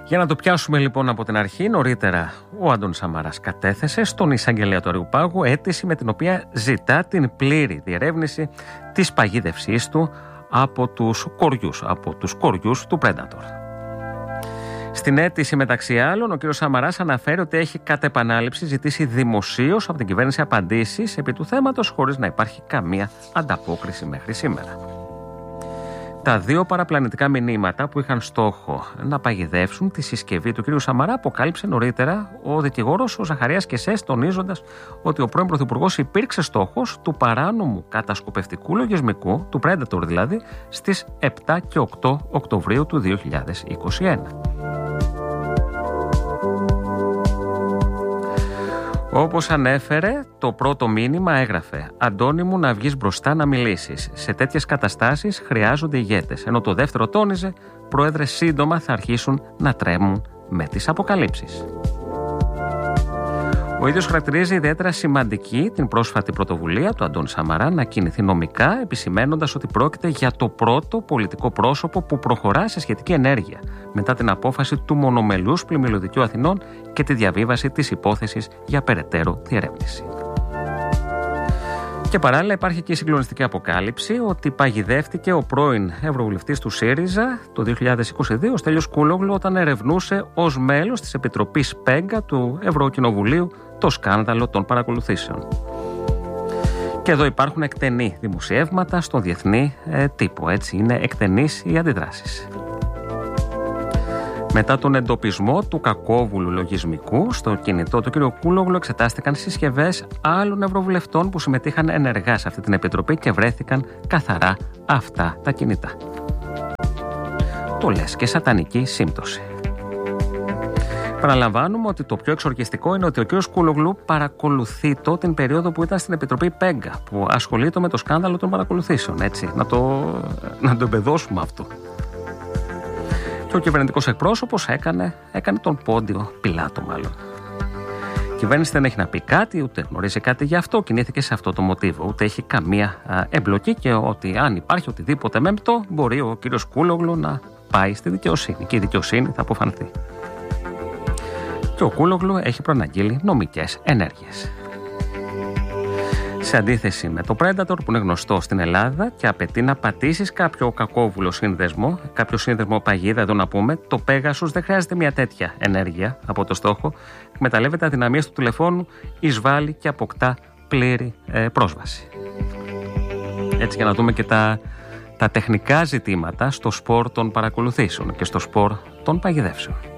Για να το πιάσουμε λοιπόν από την αρχή, νωρίτερα ο Αντώνης Σαμαράς κατέθεσε στον εισαγγελέα του Αριουπάγου αίτηση με την οποία ζητά την πλήρη διερεύνηση της παγίδευσής του από τους κοριούς του Predator. Στην αίτηση, μεταξύ άλλων, ο κ. Σαμαράς αναφέρει ότι έχει κατ' επανάληψη ζητήσει δημοσίως από την κυβέρνηση απαντήσεις επί του θέματος, χωρίς να υπάρχει καμία ανταπόκριση μέχρι σήμερα. Τα δύο παραπλανητικά μηνύματα που είχαν στόχο να παγιδεύσουν τη συσκευή του κ. Σαμαρά αποκάλυψε νωρίτερα ο δικηγόρος ο Ζαχαρίας Κεσές, τονίζοντας ότι ο πρώην Πρωθυπουργός υπήρξε στόχος του παράνομου κατασκοπευτικού λογισμικού, του Predator δηλαδή, στις 7 και 8 Οκτωβρίου του 2021. Όπως ανέφερε, το πρώτο μήνυμα έγραφε «Αντώνη μου, να βγεις μπροστά να μιλήσεις. Σε τέτοιες καταστάσεις χρειάζονται ηγέτες». Ενώ το δεύτερο τόνιζε «Πρόεδρε, σύντομα θα αρχίσουν να τρέμουν με τις αποκαλύψεις». Ο ίδιος χαρακτηρίζει ιδιαίτερα σημαντική την πρόσφατη πρωτοβουλία του Αντώνη Σαμαρά να κινηθεί νομικά, επισημαίνοντας ότι πρόκειται για το πρώτο πολιτικό πρόσωπο που προχωρά σε σχετική ενέργεια μετά την απόφαση του μονομελούς πλημμυλωδικείου Αθηνών και τη διαβίβαση της υπόθεσης για περαιτέρω διερεύνηση. Και παράλληλα υπάρχει και η συγκλονιστική αποκάλυψη ότι παγιδεύτηκε ο πρώην Ευρωβουλευτής του ΣΥΡΙΖΑ το 2022, ο Στέλιος Κούλογλου, όταν ερευνούσε ως μέλος της Επιτροπής ΠΕΓΚΑ του Ευρωκοινοβουλίου το σκάνδαλο των παρακολουθήσεων. Και εδώ υπάρχουν εκτενή δημοσιεύματα στον διεθνή τύπο, έτσι είναι εκτενείς οι αντιδράσεις. Μετά τον εντοπισμό του κακόβουλου λογισμικού στο κινητό του κ. Κούλογλου, εξετάστηκαν συσκευές άλλων ευρωβουλευτών που συμμετείχαν ενεργά σε αυτή την επιτροπή και βρέθηκαν καθαρά αυτά τα κινητά. Το λες και σατανική σύμπτωση. Παραλαμβάνουμε ότι το πιο εξορκιστικό είναι ότι ο κ. Κούλογλου παρακολουθεί την περίοδο που ήταν στην Επιτροπή ΠΕΓΚΑ, που ασχολείται με το σκάνδαλο των παρακολουθήσεων. Έτσι, να το εμπεδώσουμε αυτό. Και ο κυβερνητικός εκπρόσωπος έκανε τον Πόντιο Πιλάτο, μάλλον. Η κυβέρνηση δεν έχει να πει κάτι, ούτε γνωρίζει κάτι γι' αυτό, κινήθηκε σε αυτό το μοτίβο, ούτε έχει καμία εμπλοκή και ότι αν υπάρχει οτιδήποτε μέμπτο, μπορεί ο κύριος Κούλογλου να πάει στη δικαιοσύνη και η δικαιοσύνη θα αποφανθεί. Και ο Κούλογλου έχει προαναγγείλει νομικές ενέργειες. Σε αντίθεση με το Predator που είναι γνωστό στην Ελλάδα και απαιτεί να πατήσεις κάποιο κακόβουλο σύνδεσμο, κάποιο σύνδεσμο παγίδα, εδώ να πούμε, το Pegasus δεν χρειάζεται μια τέτοια ενέργεια από το στόχο. Εκμεταλλεύεται αδυναμίες του τηλεφώνου, εισβάλλει και αποκτά πλήρη πρόσβαση. Έτσι, για να δούμε και τα τεχνικά ζητήματα στο σπορ των παρακολουθήσεων και στο σπορ των παγιδεύσεων.